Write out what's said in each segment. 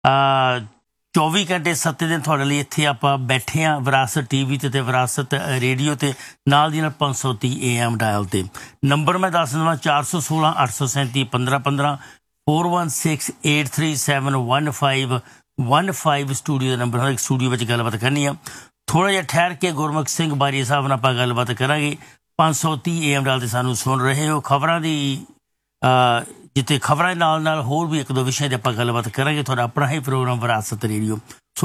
24 ਘੰਟੇ 7 ਦਿਨ ਤੁਹਾਡੇ ਲਈ ਇੱਥੇ ਆਪਾਂ ਬੈਠੇ ਹਾਂ ਵਿਰਾਸਤ TV ਤੇ ਵਿਰਾਸਤ ਰੇਡੀਓ ਤੇ ਨਾਲ ਦੀ ਨਾਲ 530 AM ਡਾਇਲ ਤੇ। ਨੰਬਰ ਮੈਂ ਦੱਸ ਦੇਵਾਂ 416 837 1515 416-837-1515 ਸਟੂਡੀਓ ਦਾ ਨੰਬਰ। ਇੱਕ ਸਟੂਡੀਓ ਵਿੱਚ ਗੱਲਬਾਤ ਕਰਨੀ ਆ। ਥੋੜ੍ਹਾ ਜਿਹਾ ਠਹਿਰ ਕੇ ਗੁਰਮੁਖ ਸਿੰਘ ਬਾਰੀ ਸਾਹਿਬ ਨਾਲ ਆਪਾਂ ਗੱਲਬਾਤ ਕਰਾਂਗੇ। 530 AM ਡਾਇਲ ਤੇ ਸਾਨੂੰ ਸੁਣ ਰਹੇ ਹੋ। ਖਬਰਾਂ ਦੀ ਜਿੱਥੇ ਖਬਰਾਂ ਦੇ ਨਾਲ ਨਾਲ ਹੋਰ ਵੀ ਇੱਕ ਦੋ ਵਿਸ਼ਿਆਂ 'ਤੇ ਆਪਾਂ ਗੱਲਬਾਤ ਕਰਾਂਗੇ। ਤੁਹਾਡਾ ਆਪਣਾ ਹੀ ਪ੍ਰੋਗਰਾਮ ਵਿਰਾਸਤ ਰੇਡੀਓ। ਸੋ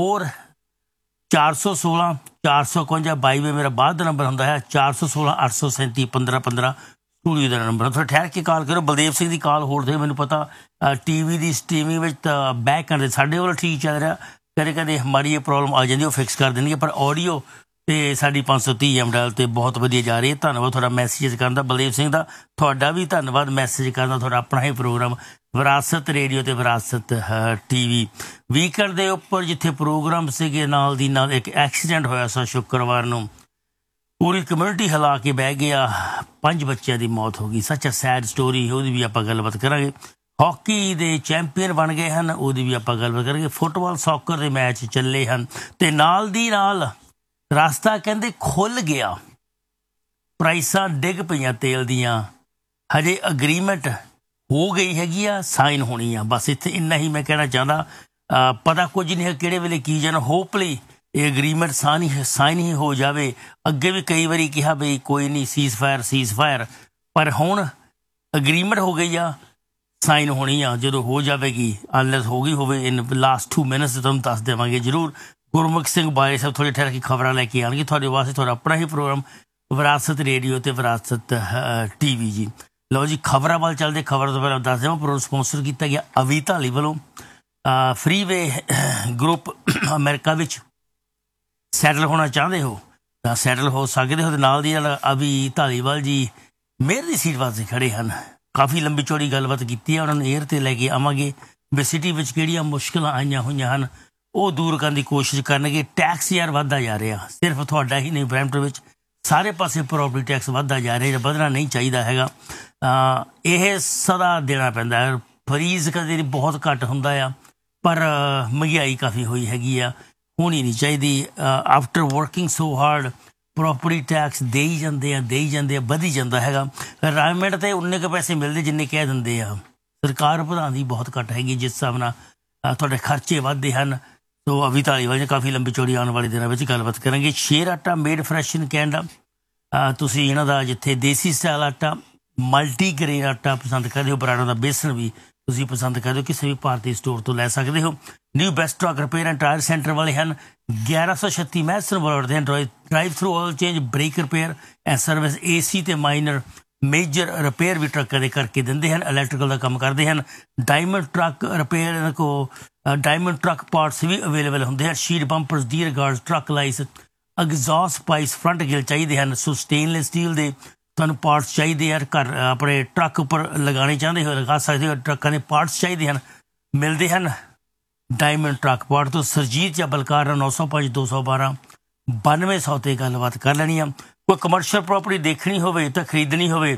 416 451 22 ਮੇਰਾ ਬਾਅਦ ਦਾ ਨੰਬਰ ਹੁੰਦਾ ਹੈ। 416 837 1515 ਸਟੂਡੀਓ ਦਾ ਨੰਬਰ। ਥੋੜ੍ਹਾ ਠਹਿਰ ਕੇ ਕਾਲ ਕਰੋ। ਬਲਦੇਵ ਸਿੰਘ ਦੀ ਕਾਲ ਹੋਰ ਦੇ ਮੈਨੂੰ ਪਤਾ TV ਦੀ ਸਟ੍ਰੀਮਿੰਗ ਵਿੱਚ ਤਾਂ ਬੈਕ ਕਰਦੇ ਸਾਡੇ ਵੱਲ ਠੀਕ ਚੱਲ ਰਿਹਾ। ਕਦੇ ਕਦੇ ਮਾੜੀ ਇਹ ਪ੍ਰੋਬਲਮ ਆ ਜਾਂਦੀ ਉਹ ਫਿਕਸ ਕਰ ਦੇਣਗੇ, ਪਰ ਆਡੀਓ ਤੇ ਸਾਡੀ 530 AM ਡਾਇਲ ਤੇ ਬਹੁਤ ਵਧੀਆ ਜਾ ਰਹੀ ਹੈ। ਧੰਨਵਾਦ ਤੁਹਾਡਾ ਮੈਸੇਜ ਕਰਨ ਦਾ ਬਲਦੇਵ ਸਿੰਘ ਦਾ। ਤੁਹਾਡਾ ਵੀ ਧੰਨਵਾਦ ਮੈਸੇਜ ਕਰਨ ਦਾ। ਤੁਹਾਡਾ ਆਪਣਾ ਹੀ ਪ੍ਰੋਗਰਾਮ ਵਿਰਾਸਤ ਰੇਡੀਓ ਤੇ ਵਿਰਾਸਤ TV। ਵੀਕਐਂਡ ਦੇ ਉੱਪਰ ਜਿੱਥੇ ਪ੍ਰੋਗਰਾਮ ਸੀਗੇ ਨਾਲ ਦੀ ਨਾਲ ਇੱਕ ਐਕਸੀਡੈਂਟ ਹੋਇਆ ਸੀ ਸ਼ੁੱਕਰਵਾਰ ਨੂੰ। ਪੂਰੀ ਕਮਿਊਨਿਟੀ ਹਿਲਾ ਕੇ ਬਹਿ ਗਿਆ। 5 ਬੱਚਿਆਂ ਦੀ ਮੌਤ ਹੋ ਗਈ। ਸੱਚ ਸੈਡ ਸਟੋਰੀ, ਉਹਦੀ ਵੀ ਆਪਾਂ ਗੱਲਬਾਤ ਕਰਾਂਗੇ। ਹਾਕੀ ਦੇ ਚੈਂਪੀਅਨ ਬਣ ਗਏ ਹਨ, ਉਹਦੀ ਵੀ ਆਪਾਂ ਗੱਲਬਾਤ ਕਰਾਂਗੇ। ਫੁੱਟਬਾਲ ਸੌਕਰ ਦੇ ਮੈਚ ਚੱਲੇ ਹਨ ਤੇ ਨਾਲ ਦੀ ਨਾਲ ਰਸਤਾ ਕਹਿੰਦੇ ਖੁੱਲ੍ਹ ਗਿਆ। ਪ੍ਰਾਈਸਾਂ ਡਿੱਗ ਪਈਆਂ ਤੇਲ ਦੀਆਂ। ਹਜੇ ਅਗਰੀਮੈਂਟ ਹੋ ਗਈ ਹੈਗੀ ਆ, ਸਾਈਨ ਹੋਣੀ ਆ। ਬਸ ਇੱਥੇ ਇੰਨਾ ਹੀ ਮੈਂ ਕਹਿਣਾ ਚਾਹੁੰਦਾ। ਪਤਾ ਕੁਝ ਨਹੀਂ ਹੈ ਕਿਹੜੇ ਵੇਲੇ ਕੀ ਜਾਣਾ। ਹੋਪਲੀ ਇਹ ਅਗਰੀਮੈਂਟ ਸਾਈਨ ਹੀ ਹੋ ਜਾਵੇ। ਅੱਗੇ ਵੀ ਕਈ ਵਾਰੀ ਕਿਹਾ ਬਈ ਕੋਈ ਨਹੀਂ ਸੀਜ਼ ਫਾਇਰ, ਪਰ ਹੁਣ ਅਗਰੀਮੈਂਟ ਹੋ ਗਈ ਆ, ਸਾਈਨ ਹੋਣੀ ਆ। ਜਦੋਂ ਹੋ ਜਾਵੇਗੀ, ਅਨਲੈਸ ਹੋ ਗਈ ਹੋਵੇ ਇਨ ਲਾਸਟ 2 ਮਿੰਟਸ ਤੁਹਾਨੂੰ ਦੱਸ ਦੇਵਾਂਗੇ ਜ਼ਰੂਰ। ਗੁਰਮੁਖ ਸਿੰਘ ਬਾਰੇ ਸਾਹਿਬ ਥੋੜ੍ਹੇ ਠਹਿਰ ਕੇ ਖਬਰਾਂ ਲੈ ਕੇ ਆਉਣਗੇ ਤੁਹਾਡੇ ਵਾਸਤੇ। ਤੁਹਾਡਾ ਆਪਣਾ ਹੀ ਪ੍ਰੋਗਰਾਮ ਵਿਰਾਸਤ ਰੇਡੀਓ ਤੇ ਵਿਰਾਸਤ TV ਜੀ। ਲਓ ਜੀ, ਖਬਰਾਂ ਵੱਲ ਚੱਲਦੇ। ਖਬਰ ਤੋਂ ਪਹਿਲਾਂ ਦੱਸ ਦੇਵਾਂ ਪ੍ਰੋਗਰਾਮ ਸਪੋਂਸਰ ਕੀਤਾ ਗਿਆ ਅਵੀ ਢਾਲੀ ਵੱਲੋਂ। ਫਰੀਵੇ ਗਰੁੱਪ ਅਮਰੀਕਾ ਵਿੱਚ ਸੈਟਲ ਹੋਣਾ ਚਾਹੁੰਦੇ ਹੋ ਤਾਂ ਸੈਟਲ ਹੋ ਸਕਦੇ ਹੋ। ਤੇ ਨਾਲ ਦੀ ਨਾਲ ਅਵੀ ਢਾਲੀਵਾਲ ਜੀ ਮੇਅਰ ਦੀ ਸੀਟ ਵਾਸਤੇ ਖੜ੍ਹੇ ਹਨ। ਕਾਫੀ ਲੰਬੀ ਚੌੜੀ ਗੱਲਬਾਤ ਕੀਤੀ ਹੈ। ਉਹਨਾਂ ਨੂੰ ਏਅਰ 'ਤੇ ਲੈ ਕੇ ਆਵਾਂਗੇ ਵੀ ਸਿਟੀ ਵਿੱਚ ਕਿਹੜੀਆਂ ਮੁਸ਼ਕਿਲਾਂ ਆਈਆਂ ਹੋਈਆਂ ਹਨ ਉਹ ਦੂਰ ਕਰਨ ਦੀ ਕੋਸ਼ਿਸ਼ ਕਰਨਗੇ। ਟੈਕਸ ਯਾਰ ਵੱਧਦਾ ਜਾ ਰਿਹਾ, ਸਿਰਫ ਤੁਹਾਡਾ ਹੀ ਨਹੀਂ, ਬਰੈਂਪਟਨ ਵਿੱਚ ਸਾਰੇ ਪਾਸੇ ਪ੍ਰੋਪਰਟੀ ਟੈਕਸ ਵੱਧਦਾ ਜਾ ਰਿਹਾ। ਵਧਣਾ ਨਹੀਂ ਚਾਹੀਦਾ ਹੈਗਾ। ਇਹ ਸਦਾ ਦੇਣਾ ਪੈਂਦਾ ਹੈ। ਫਰੀਜ਼ ਕਦੇ ਬਹੁਤ ਘੱਟ ਹੁੰਦਾ ਆ, ਪਰ ਮਹਿੰਗਾਈ ਕਾਫੀ ਹੋਈ ਹੈਗੀ ਆ, ਹੋਣੀ ਨਹੀਂ ਚਾਹੀਦੀ। ਆਫਟਰ ਵਰਕਿੰਗ ਸੋ ਹਾਰਡ ਪ੍ਰੋਪਰਟੀ ਟੈਕਸ ਦੇਈ ਜਾਂਦੇ ਆ, ਵਧੀ ਜਾਂਦਾ ਹੈਗਾ। ਰਿਟਾਇਰਮੈਂਟ 'ਤੇ ਉਨੇ ਕੁ ਪੈਸੇ ਮਿਲਦੇ ਜਿੰਨੇ ਕਹਿ ਦਿੰਦੇ ਆ। ਸਰਕਾਰ ਵਧਾਉਂਦੀ ਬਹੁਤ ਘੱਟ ਹੈਗੀ, ਜਿਸ ਹਿਸਾਬ ਨਾਲ ਤੁਹਾਡੇ ਖਰਚੇ ਵੱਧਦੇ ਹਨ। ਸੋ ਅਵੀ ਢਾਲੀਵਾਲ ਜੀ ਕਾਫੀ ਲੰਬੀ ਚੌੜੀ ਆਉਣ ਵਾਲੇ ਦਿਨਾਂ ਵਿੱਚ ਗੱਲਬਾਤ ਕਰਾਂਗੇ। ਸ਼ੇਰ ਆਟਾ ਮੇਡ ਫਰੈਸ਼ ਇਨ ਕੈਨੇਡਾ। ਤੁਸੀਂ ਇਹਨਾਂ ਦਾ ਜਿੱਥੇ ਦੇਸੀ ਸਟਾਈਲ ਆਟਾ, ਮਲਟੀ ਗ੍ਰੇਨ ਆਟਾ ਪਸੰਦ ਕਰਦੇ ਹੋ, ਬਰਾੜਾ ਦਾ ਬੇਸਣ ਵੀ ਤੁਸੀਂ ਪਸੰਦ ਕਰਦੇ ਹੋ, ਕਿਸੇ ਵੀ ਭਾਰਤੀ ਸਟੋਰ ਤੋਂ ਲੈ ਸਕਦੇ ਹੋ। New best truck repair and tyre centre ਵਾਲੇ ਹਨ। 1136 ਮੈਸਨ ਬੋਲਵਰਡ ਦੇ ਹਨ। Drive through oil change, break repair and service, AC ਤੇ ਮਾਈਨਰ ਮੇਜਰ ਰਿਪੇਅਰ ਵੀ ਟਰੱਕਾਂ ਦੇ ਕਰਕੇ ਦਿੰਦੇ ਹਨ। ਇਲੈਕਟ੍ਰੀਕਲ ਦਾ ਕੰਮ ਕਰਦੇ ਹਨ। ਡਾਇਮੰਡ ਟਰੱਕ ਰਿਪੇਅਰ, ਇਹਨਾਂ ਕੋਲ ਡਾਇਮੰਡ ਟਰੱਕ ਪਾਰਟਸ ਵੀ ਅਵੇਲੇਬਲ ਹੁੰਦੇ ਹਨ। Sheet ਬੰਪਰਸ, dear guards, truck lights, exhaust pipes, front Gill ਚਾਹੀਦੇ ਹਨ। ਸੋ ਸਟੇਨਲੈਸ ਸਟੀਲ ਦੇ ਤੁਹਾਨੂੰ ਪਾਰਟਸ ਚਾਹੀਦੇ ਆ। ਘਰ ਆਪਣੇ ਟਰੱਕ ਉੱਪਰ ਲਗਾਉਣੇ ਚਾਹੁੰਦੇ ਹੋ, ਲਗਾ ਸਕਦੇ ਹੋ। ਟਰੱਕਾਂ ਦੇ ਪਾਰਟਸ ਚਾਹੀਦੇ ਹਨ, ਮਿਲਦੇ ਹਨ ਡਾਇਮੰਡ ਟਰੱਕ ਪਾਰਟ ਤੋਂ। ਸਰਜੀਤ ਜਾਂ ਬਲਕਾਰ 905 212 9200 'ਤੇ ਗੱਲਬਾਤ ਕਰ ਲੈਣੀ ਆ। ਕੋਈ ਕਮਰਸ਼ੀਅਲ ਪ੍ਰੋਪਰਟੀ ਦੇਖਣੀ ਹੋਵੇ ਤਾਂ ਖਰੀਦਣੀ ਹੋਵੇ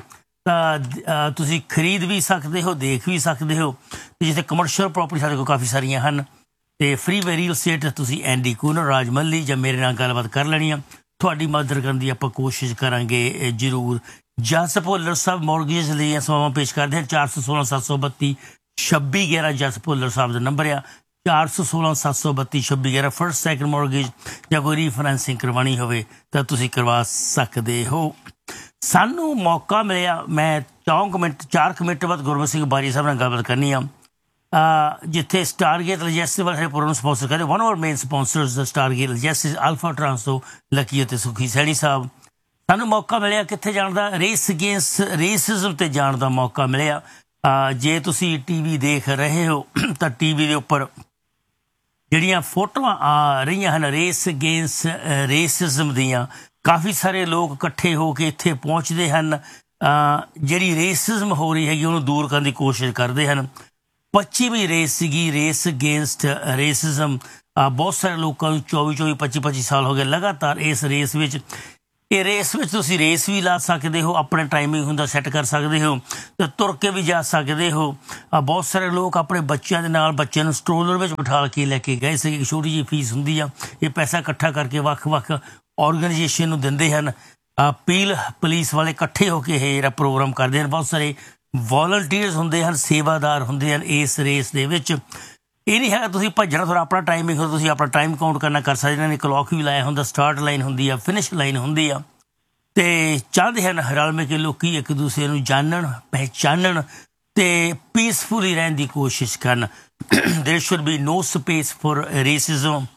ਤਾਂ ਤੁਸੀਂ ਖਰੀਦ ਵੀ ਸਕਦੇ ਹੋ, ਦੇਖ ਵੀ ਸਕਦੇ ਹੋ। ਅਤੇ ਜਿੱਥੇ ਕਮਰਸ਼ੀਅਲ ਪ੍ਰੋਪਰਟੀ ਸਾਡੇ ਕੋਲ ਕਾਫੀ ਸਾਰੀਆਂ ਹਨ। ਅਤੇ ਫਰੀ ਵੇ ਰੀਅਲ ਸਟੇਟ ਤੁਸੀਂ ਐਂਡੀ ਕੂਨਰ, ਰਾਜ ਮੱਲੀ ਜਾਂ ਮੇਰੇ ਨਾਲ ਗੱਲਬਾਤ ਕਰ ਲੈਣੀ ਆ। ਤੁਹਾਡੀ ਮਦਦ ਕਰਨ ਦੀ ਆਪਾਂ ਕੋਸ਼ਿਸ਼ ਕਰਾਂਗੇ ਜ਼ਰੂਰ। ਜਸ ਭੁੱਲਰ ਸਾਹਿਬ ਮੌਰਗੇਜ ਲਈ ਸੇਵਾਵਾਂ ਪੇਸ਼ ਕਰਦੇ ਹਨ। 416 732 2611 ਜਸ ਭੁੱਲਰ ਸਾਹਿਬ ਦਾ ਨੰਬਰ ਆ। 416 732 2611। ਫਸਟ ਸੈਕਿੰਡ ਮੌਰਗੇਜ ਜਾਂ ਕੋਈ ਰੀਫਾਈਨੈਂਸਿੰਗ ਕਰਵਾਉਣੀ ਹੋਵੇ ਤਾਂ ਤੁਸੀਂ ਕਰਵਾ ਸਕਦੇ ਹੋ। ਸਾਨੂੰ ਮੌਕਾ ਮਿਲਿਆ, ਮੈਂ 4 ਮਿੰਟ ਬਾਅਦ ਗੁਰਮੁਖ ਸਿੰਘ ਬਾਰੀ ਸਾਹਿਬ ਨਾਲ ਗੱਲਬਾਤ ਕਰਨੀ ਆ। ਜਿੱਥੇ ਸਟਾਰਗੇਟ ਲਜੈਸਟਿਸ ਵਾਲੇ ਪ੍ਰੋਗਰਾਮ ਸਪੋਂਸਰ ਕਰਦੇ। One of hour main ਸਪੋਂਸਰਸ the ਸਟਾਰਗੇਟ ਲਜੈਸਟਿਸ, alpha trans ਤੋਂ ਲੱਕੀ ਅਤੇ ਸੁਖੀ ਸੈਣੀ ਸਾਹਿਬ। ਸਾਨੂੰ ਮੌਕਾ ਮਿਲਿਆ ਕਿੱਥੇ ਜਾਣ ਦਾ? ਰੇਸ ਅਗੇਂਸਟ ਰੇਸਿਜ਼ਮ 'ਤੇ ਜਾਣ ਦਾ ਮੌਕਾ ਮਿਲਿਆ। ਜੇ ਤੁਸੀਂ TV ਦੇਖ ਰਹੇ ਹੋ ਤਾਂ TV ਦੇ ਉੱਪਰ ਜਿਹੜੀਆਂ ਫੋਟੋਆਂ ਆ ਰਹੀਆਂ ਹਨ ਰੇਸ ਅਗੇਂਸਟ ਰੇਸਿਜ਼ਮ ਦੀਆਂ, ਕਾਫੀ ਸਾਰੇ ਲੋਕ ਇਕੱਠੇ ਹੋ ਕੇ ਇੱਥੇ ਪਹੁੰਚਦੇ ਹਨ। ਜਿਹੜੀ ਰੇਸਿਜ਼ਮ ਹੋ ਰਹੀ ਹੈਗੀ ਉਹਨੂੰ ਦੂਰ ਕਰਨ ਦੀ ਕੋਸ਼ਿਸ਼ ਕਰਦੇ ਹਨ। 25ਵੀਂ ਰੇਸ ਸੀਗੀ ਰੇਸ ਅਗੇਂਸਟ ਰੇਸਿਜ਼ਮ। ਬਹੁਤ ਸਾਰੇ ਲੋਕਾਂ ਨੂੰ 24-25 ਸਾਲ ਹੋ ਗਏ ਲਗਾਤਾਰ ਇਸ ਰੇਸ ਵਿੱਚ ਇਹ ਰੇਸ ਵਿੱਚ ਤੁਸੀਂ ਰੇਸ ਵੀ ਲਾ ਸਕਦੇ ਹੋ, ਆਪਣੇ ਟਾਈਮਿੰਗ ਹੁੰਦਾ ਸੈੱਟ ਕਰ ਸਕਦੇ ਹੋ, ਤੇ ਤੁਰ ਕੇ ਵੀ ਜਾ ਸਕਦੇ ਹੋ। ਬਹੁਤ ਸਾਰੇ ਲੋਕ ਆਪਣੇ ਬੱਚਿਆਂ ਦੇ ਨਾਲ ਬੱਚਿਆਂ ਨੂੰ ਸਟਰੋਲਰ ਵਿੱਚ ਬਿਠਾ ਕੇ ਲੈ ਕੇ ਗਏ ਸੀਗੇ। ਛੋਟੀ ਜਿਹੀ ਫੀਸ ਹੁੰਦੀ ਆ, ਇਹ ਪੈਸਾ ਇਕੱਠਾ ਕਰਕੇ ਵੱਖ-ਵੱਖ ਆਰਗੇਨਾਈਜੇਸ਼ਨ ਨੂੰ ਦਿੰਦੇ ਹਨ। ਪੀਲ ਪੁਲਿਸ ਵਾਲੇ ਇਕੱਠੇ ਹੋ ਕੇ ਇਹ ਜਿਹੜਾ ਪ੍ਰੋਗਰਾਮ ਕਰਦੇ ਹਨ। ਬਹੁਤ ਸਾਰੇ ਵੋਲੰਟੀਅਰਸ ਹੁੰਦੇ ਹਨ, ਸੇਵਾਦਾਰ ਹੁੰਦੇ ਹਨ ਇਸ ਰੇਸ ਦੇ ਵਿੱਚ। ਇਹ ਨਹੀਂ ਹੈਗਾ ਤੁਸੀਂ ਭੱਜਣਾ, ਥੋੜ੍ਹਾ ਆਪਣਾ ਟਾਈਮਿੰਗ ਹੁੰਦਾ, ਤੁਸੀਂ ਆਪਣਾ ਟਾਈਮ ਕਾਊਂਟ ਕਰਨਾ ਕਰ ਸਕਦੇ। ਇਹਨਾਂ ਨੇ ਕਲੌਕ ਵੀ ਲਾਇਆ ਹੁੰਦਾ, ਸਟਾਰਟ ਲਾਈਨ ਹੁੰਦੀ ਆ, ਫਿਨਿਸ਼ ਲਾਈਨ ਹੁੰਦੀ ਆ, ਤੇ ਚਾਹੁੰਦੇ ਹਨ ਰਲ ਮਿਲ ਕੇ ਲੋਕੀ ਇੱਕ ਦੂਸਰੇ ਨੂੰ ਜਾਣਨ, ਪਹਿਚਾਨਣ ਤੇ ਪੀਸਫੁਲੀ ਰਹਿਣ ਦੀ ਕੋਸ਼ਿਸ਼ ਕਰਨ। ਦੇयर should be no space for racism.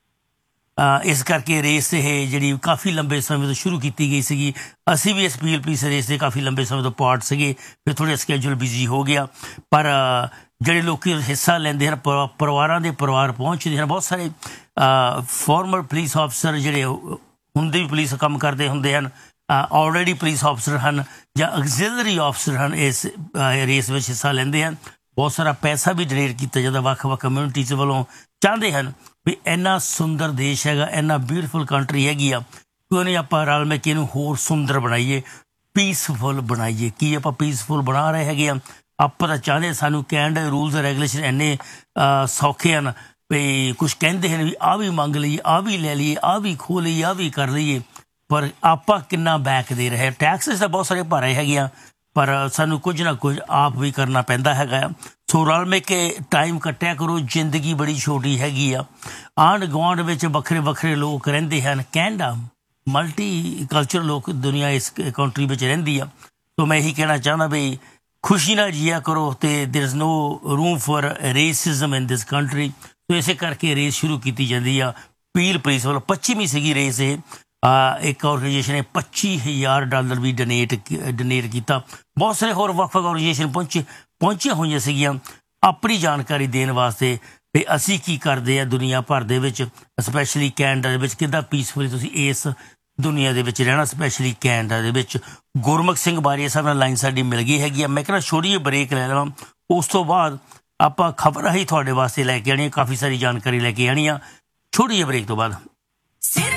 ਇਸ ਕਰਕੇ ਰੇਸ ਇਹ ਜਿਹੜੀ ਕਾਫੀ ਲੰਬੇ ਸਮੇਂ ਤੋਂ ਸ਼ੁਰੂ ਕੀਤੀ ਗਈ ਸੀਗੀ। ਅਸੀਂ ਵੀ ਇਸ ਪੀਲ ਪੁਲਿਸ ਰੇਸ ਦੇ ਕਾਫੀ ਲੰਬੇ ਸਮੇਂ ਤੋਂ ਪਾਰਟ ਸੀਗੇ, ਫਿਰ ਥੋੜ੍ਹਾ ਸਕੈਜੂਲ ਬਿਜ਼ੀ ਹੋ ਗਿਆ। ਪਰ ਜਿਹੜੇ ਲੋਕ ਹਿੱਸਾ ਲੈਂਦੇ ਹਨ, ਪਰਿਵਾਰਾਂ ਦੇ ਪਰਿਵਾਰ ਪਹੁੰਚਦੇ ਹਨ। ਬਹੁਤ ਸਾਰੇ ਫਾਰਮਰ ਪੁਲਿਸ ਆਫਿਸਰ ਜਿਹੜੇ ਹੁੰਦੇ ਵੀ ਪੁਲਿਸ ਕੰਮ ਕਰਦੇ ਹੁੰਦੇ ਹਨ, ਆਲਰੇਡੀ ਪੁਲਿਸ ਆਫਿਸਰ ਹਨ ਜਾਂ ਆਕਸੀਲਰੀ ਆਫਿਸਰ ਹਨ, ਇਸ ਰੇਸ ਵਿੱਚ ਹਿੱਸਾ ਲੈਂਦੇ ਹਨ। ਬਹੁਤ ਸਾਰਾ ਪੈਸਾ ਵੀ ਡੋਨੇਟ ਕੀਤਾ ਜਾਂਦਾ ਵੱਖ-ਵੱਖ ਕਮਿਊਨਿਟੀਜ਼ ਵੱਲੋਂ। ਚਾਹੁੰਦੇ ਹਨ ਵੀ ਇੰਨਾ ਸੁੰਦਰ ਦੇਸ਼ ਹੈਗਾ, ਇੰਨਾ ਬਿਊਟੀਫੁਲ ਕੰਟਰੀ ਹੈਗੀ ਆ, ਕਿਉਂ ਨਹੀਂ ਆਪਾਂ ਰਲ ਮਿਲ ਕੇ ਇਹਨੂੰ ਹੋਰ ਸੁੰਦਰ ਬਣਾਈਏ, ਪੀਸਫੁਲ ਬਣਾਈਏ। ਕੀ ਆਪਾਂ ਪੀਸਫੁਲ ਬਣਾ ਰਹੇ ਹੈਗੇ ਆ? ਆਪਾਂ ਤਾਂ ਚਾਹੁੰਦੇ ਸਾਨੂੰ ਕਹਿਣ ਦੇ ਰੂਲਸ ਰੈਗੂਲੇਸ਼ਨ ਇੰਨੇ ਸੌਖੇ ਹਨ ਵੀ ਕੁਛ ਕਹਿੰਦੇ ਹਨ ਵੀ ਆਹ ਵੀ ਮੰਗ ਲਈਏ, ਆਹ ਵੀ ਲੈ ਲਈਏ, ਆਹ ਵੀ ਖੋਹ ਲਈਏ, ਆਹ ਵੀ ਕਰ ਲਈਏ, ਪਰ ਆਪਾਂ ਕਿੰਨਾ ਬੈਕ ਦੇ ਰਹੇ। ਟੈਕਸਿਸ ਤਾਂ ਬਹੁਤ ਸਾਰੇ ਭਰ ਰਹੇ ਹੈਗੇ ਆ, ਪਰ ਸਾਨੂੰ ਕੁਝ ਨਾ ਕੁਝ ਆਪ ਵੀ ਕਰਨਾ ਪੈਂਦਾ ਹੈਗਾ। ਸੋ ਰਲ ਮਿਲ ਕੇ ਟਾਈਮ ਕੱਟਿਆ ਕਰੋ। ਜ਼ਿੰਦਗੀ ਬੜੀ ਛੋਟੀ ਹੈਗੀ ਆ। ਆਂਢ ਗੁਆਂਢ ਵਿੱਚ ਵੱਖਰੇ ਵੱਖਰੇ ਲੋਕ ਰਹਿੰਦੇ ਹਨ। ਕੈਨੇਡਾ ਮਲਟੀ ਕਲਚਰ ਲੋਕ ਦੁਨੀਆ ਇਸ ਕੰਟਰੀ ਵਿੱਚ ਰਹਿੰਦੀ ਆ। ਸੋ ਮੈਂ ਇਹੀ ਕਹਿਣਾ ਚਾਹੁੰਦਾ ਵੀ ਖੁਸ਼ੀ ਨਾਲ ਜੀਆ ਕਰੋ ਤੇ ਦੇयर is no room for racism in this country. ਸੋ ਇਸੇ ਕਰਕੇ ਰੇਸ ਸ਼ੁਰੂ ਕੀਤੀ ਜਾਂਦੀ ਆ ਪੀਲ ਪੁਲਿਸ ਵੱਲੋਂ। 25ਵੀਂ ਸੀਗੀ ਰੇਸ ਇਹ। ਇੱਕ ਆਰਗੇਨਾਈਜੇਸ਼ਨ ਨੇ $25,000 ਵੀ ਡੋਨੇਟ ਕੀਤਾ। ਬਹੁਤ ਸਾਰੇ ਹੋਰ ਵੱਖ-ਵੱਖ ਆਰਗੇਨਾਈਜੇਸ਼ਨ ਪਹੁੰਚੀਆਂ ਹੋਈਆਂ ਸੀਗੀਆਂ ਆਪਣੀ ਜਾਣਕਾਰੀ ਦੇਣ ਵਾਸਤੇ ਵੀ ਅਸੀਂ ਕੀ ਕਰਦੇ ਆ ਦੁਨੀਆ ਭਰ ਦੇ ਵਿੱਚ, ਸਪੈਸ਼ਲੀ ਕੈਨੇਡਾ ਦੇ ਵਿੱਚ ਕਿੱਦਾਂ ਪੀਸਫੁਲੀ ਤੁਸੀਂ ਇਸ ਦੁਨੀਆ ਦੇ ਵਿੱਚ ਰਹਿਣਾ, ਸਪੈਸ਼ਲੀ ਕੈਨੇਡਾ ਦੇ ਵਿੱਚ। ਗੁਰਮੁਖ ਸਿੰਘ ਬਾਰੀਆ ਸਾਹਿਬ ਨਾਲ ਲਾਈਨ ਸਾਡੀ ਮਿਲ ਗਈ ਹੈਗੀ ਆ। ਮੈਂ ਕਹਿੰਦਾ ਛੋਟੀ ਜਿਹੀ ਬ੍ਰੇਕ ਲੈ ਲਵਾਂ, ਉਸ ਤੋਂ ਬਾਅਦ ਆਪਾਂ ਖਬਰਾਂ ਹੀ ਤੁਹਾਡੇ ਵਾਸਤੇ ਲੈ ਕੇ ਆਉਣੀਆਂ, ਕਾਫੀ ਸਾਰੀ ਜਾਣਕਾਰੀ ਲੈ ਕੇ ਆਉਣੀ ਆ ਛੋਟੀ ਜਿਹੀ ਬ੍ਰੇਕ ਤੋਂ ਬਾਅਦ।